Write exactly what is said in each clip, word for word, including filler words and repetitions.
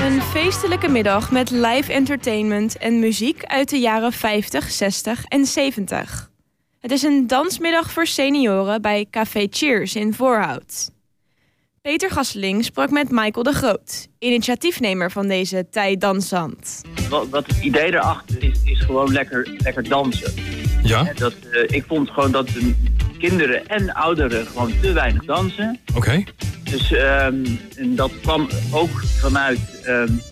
Een feestelijke middag met live entertainment en muziek uit de jaren vijftig, zestig en zeventig. Het is een dansmiddag voor senioren bij Café Cheers in Voorhout. Peter Gasseling sprak met Michael de Groot, initiatiefnemer van deze tijddansand. Wat, wat het idee erachter is, is gewoon lekker, lekker dansen. Ja? Dat, uh, ik vond gewoon dat de kinderen en ouderen gewoon te weinig dansen. Oké. Okay. Dus um, en dat kwam ook vanuit um,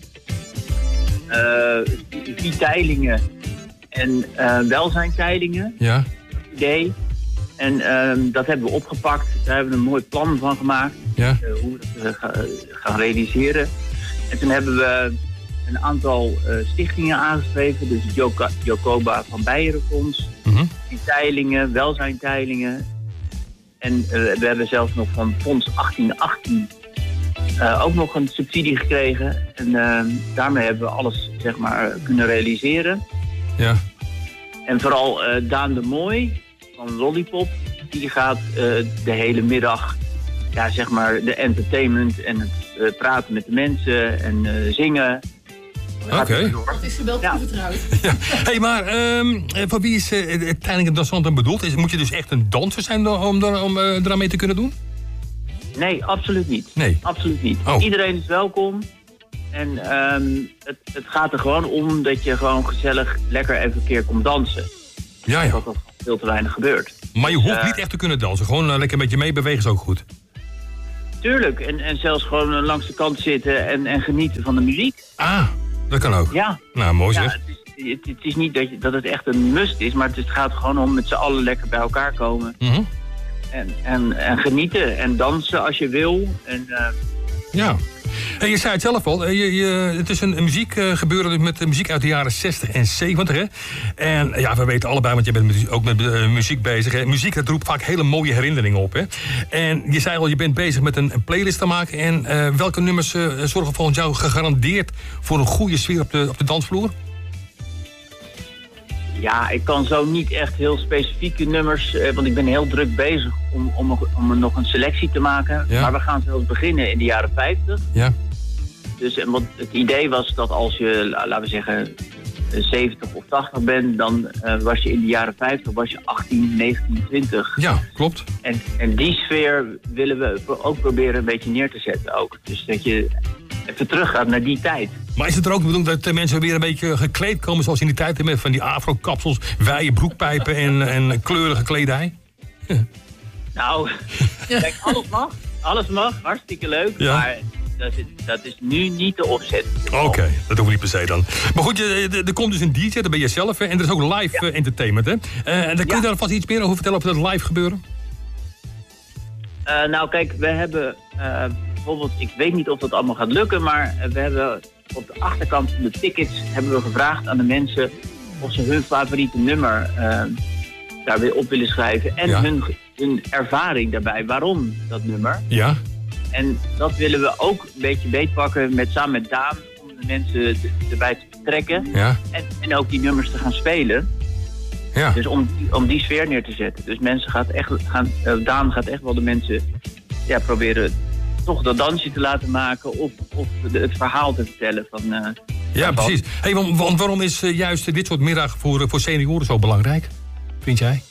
uh, Viteilingen en uh, welzijnteilingen. Ja. Idee. En um, dat hebben we opgepakt. Daar hebben we een mooi plan van gemaakt. Ja. Uh, hoe we dat uh, ga, uh, gaan realiseren. En toen hebben we een aantal uh, stichtingen aangeschreven. Dus het Joko- Jocoba van Beierenfonds. Mm-hmm. Teilingen, welzijnteilingen. En uh, we hebben zelfs nog van Fonds achttien achttien uh, ook nog een subsidie gekregen. En uh, daarmee hebben we alles, zeg maar, kunnen realiseren. Ja. En vooral uh, Daan de Mooi van Lollipop, die gaat uh, de hele middag, ja, zeg maar, de entertainment en het uh, praten met de mensen en uh, zingen. Oké. Okay. Dat is ze wel toevertrouwd. Ja. Hey, maar um, voor wie is uh, tijdelijk dansant dan bedoeld? Is, moet je dus echt een danser zijn om, om, om uh, eraan mee te kunnen doen? Nee, absoluut niet. Nee. Absoluut niet. Oh. Iedereen is welkom. En um, het, het gaat er gewoon om dat je gewoon gezellig lekker even een keer komt dansen. Ja, ja. Dat dat veel te weinig gebeurt. Maar je hoeft uh, niet echt te kunnen dansen. Gewoon uh, lekker een beetje meebewegen is ook goed. Tuurlijk. En, en zelfs gewoon uh, langs de kant zitten en, en genieten van de muziek. Ah, dat kan ook. Ja. Nou, mooi zeg. Ja, het, is, het, het is niet dat, je, dat het echt een must is, maar het, het gaat gewoon om met z'n allen lekker bij elkaar komen. Mm-hmm. En, en, en genieten en dansen als je wil. En, uh, ja. Hey, je zei het zelf al, je, je, het is een, een muziekgebeuren met muziek uit de jaren zestig en zeventig. Hè? En ja, we weten allebei, want je bent met, ook met uh, muziek bezig. Hè? Muziek, dat roept vaak hele mooie herinneringen op. Hè? En je zei al, je bent bezig met een, een playlist te maken. En uh, welke nummers uh, zorgen volgens jou gegarandeerd voor een goede sfeer op de, op de dansvloer? Ja, ik kan zo niet echt heel specifieke nummers, eh, want ik ben heel druk bezig om, om, om nog een selectie te maken. Ja. Maar we gaan zelfs beginnen in de jaren vijftig. Ja. Dus en wat het idee was dat als je, laten we zeggen, zeventig of tachtig bent, dan uh, was je in de jaren vijftig was je achttien, negentien, twintig. Ja, klopt. En, en die sfeer willen we ook proberen een beetje neer te zetten ook. Dus dat je even teruggaat naar die tijd. Maar is het er ook bedoeld dat de mensen weer een beetje gekleed komen zoals in die tijd met van die afro-kapsels, wijde broekpijpen en, en kleurige kledij? Nou, kijk, alles mag. Alles mag, hartstikke leuk. Ja. Maar dat is, dat is nu niet de opzet. Oké, okay, dat hoeft niet per se dan. Maar goed, je, er komt dus een D J, dat ben je zelf. Hè, en er is ook live ja. entertainment. Hè? Uh, en dan kun je ja. daar vast iets meer over vertellen over dat live gebeuren? Uh, nou kijk, we hebben uh, bijvoorbeeld, ik weet niet of dat allemaal gaat lukken, maar we hebben op de achterkant van de tickets hebben we gevraagd aan de mensen of ze hun favoriete nummer uh, daar weer op willen schrijven. En ja. hun, hun ervaring daarbij, waarom dat nummer. Ja. En dat willen we ook een beetje beetpakken met, samen met Daan, om de mensen erbij te betrekken. Ja. En, en ook die nummers te gaan spelen. Ja. Dus om, om die sfeer neer te zetten. Dus mensen gaat echt, gaan, uh, Daan gaat echt wel de mensen ja, proberen toch dat dansje te laten maken of, of de, het verhaal te vertellen van... Uh, ja, van precies. Hey, want, want waarom is uh, juist dit soort middag voor, uh, voor senioren zo belangrijk, vind jij?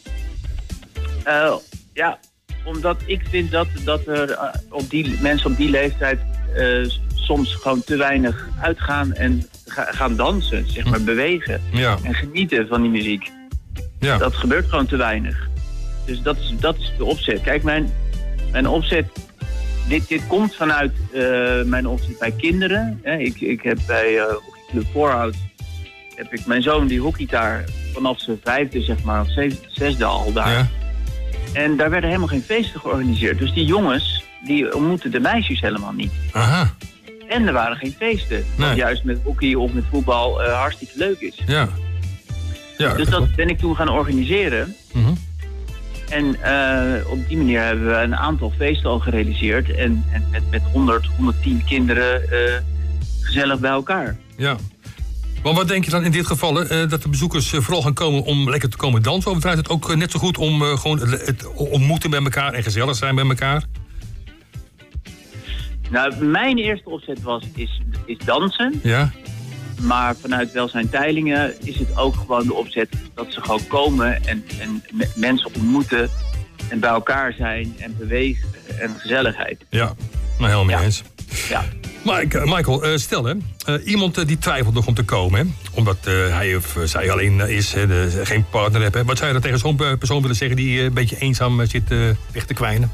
Uh, ja, omdat ik vind dat, dat er uh, op die, mensen op die leeftijd uh, soms gewoon te weinig uitgaan en ga, gaan dansen, zeg maar, bewegen. Ja. En genieten van die muziek. Ja. Dat gebeurt gewoon te weinig. Dus dat is, dat is de opzet. Kijk, mijn, mijn opzet, dit, dit komt vanuit uh, mijn opzet bij kinderen. Hè. Ik, ik heb bij uh, Hockeyclub Voorhout, heb ik mijn zoon die hockeyt daar vanaf zijn vijfde, zeg maar, of zevende, zesde al daar. Ja. En daar werden helemaal geen feesten georganiseerd. Dus die jongens, die ontmoeten de meisjes helemaal niet. Aha. En er waren geen feesten. Nee. Wat juist met hockey of met voetbal uh, hartstikke leuk is. Ja. Ja, dus dat ben ik toen gaan organiseren. Mm-hmm. En uh, op die manier hebben we een aantal feesten al gerealiseerd. En, en met, met honderd, honderdtien kinderen uh, gezellig bij elkaar. Ja. Maar wat denk je dan in dit geval, uh, dat de bezoekers uh, vooral gaan komen om lekker te komen dansen? Of draait het ook uh, net zo goed om uh, gewoon het, het ontmoeten met elkaar en gezellig zijn met elkaar? Nou, mijn eerste opzet was, is, is dansen. Ja. Maar vanuit Welzijn Teylingen is het ook gewoon de opzet dat ze gewoon komen en, en me- mensen ontmoeten en bij elkaar zijn en bewegen en gezelligheid. Ja, nou helemaal mee Ja. eens. Ja. Mike, uh, Michael, uh, stel hè, uh, iemand uh, die twijfelt nog om te komen, hè, omdat uh, hij of uh, zij alleen uh, is, hè, de, geen partner heeft. Hè. Wat zou je dan tegen zo'n uh, persoon willen zeggen die uh, een beetje eenzaam uh, zit uh, weg te kwijnen?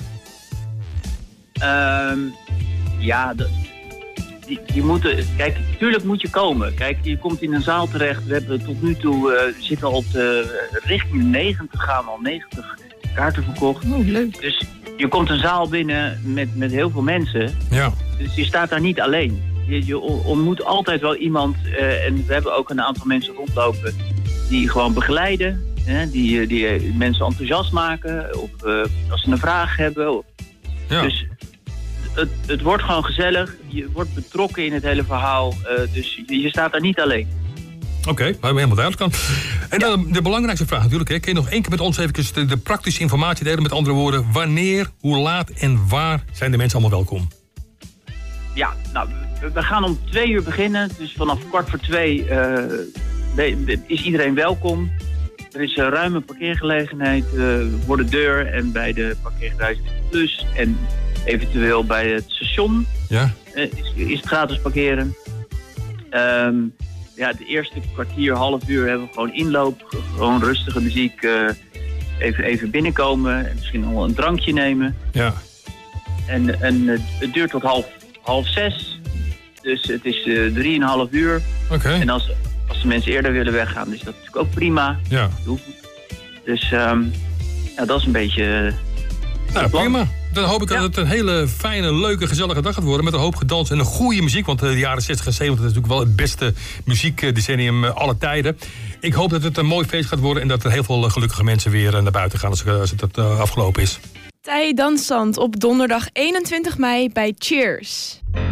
Um, ja, de, die, die moeten, kijk, tuurlijk moet je komen. Kijk, je komt in een zaal terecht. We hebben tot nu toe, uh, we zitten al op de richting negentig, gaan we al negentig kaarten verkocht. Oh, leuk. Dus je komt een zaal binnen met, met heel veel mensen. Ja. Dus je staat daar niet alleen. Je, je ontmoet altijd wel iemand. Uh, en we hebben ook een aantal mensen rondlopen die gewoon begeleiden. Hè, die, die mensen enthousiast maken. Of uh, als ze een vraag hebben. Of, Ja. Dus het, het wordt gewoon gezellig. Je wordt betrokken in het hele verhaal. Uh, dus je, je staat daar niet alleen. Oké, okay, maar helemaal duidelijk kan. En dan de belangrijkste vraag natuurlijk. Hè. Kun je nog één keer met ons even de, de praktische informatie delen? Met andere woorden, wanneer, hoe laat en waar zijn de mensen allemaal welkom? Ja, nou, we, we gaan om twee uur beginnen. Dus vanaf kwart voor twee uh, is iedereen welkom. Er is een ruime parkeergelegenheid uh, voor de deur en bij de parkeergarage Plus. En eventueel bij het station ja. uh, is, is het gratis parkeren. Um, ja, de eerste kwartier, half uur hebben we gewoon inloop. Gewoon rustige muziek. Uh, even, even binnenkomen en misschien nog een drankje nemen. Ja. En, en uh, het duurt tot half, half zes. Dus het is uh, drieënhalf uur. Oké. Okay. En als, als de mensen eerder willen weggaan, is dat natuurlijk ook prima. Ja. Dus um, ja, dat is een beetje... Uh, nou, prima. Dan hoop ik ja. dat het een hele fijne, leuke, gezellige dag gaat worden. Met een hoop gedans en een goede muziek. Want de jaren zestig en zeventig is natuurlijk wel het beste muziekdecennium aller tijden. Ik hoop dat het een mooi feest gaat worden. En dat er heel veel gelukkige mensen weer naar buiten gaan als, als het afgelopen is. Tij Dansant op donderdag eenentwintig mei bij Cheers.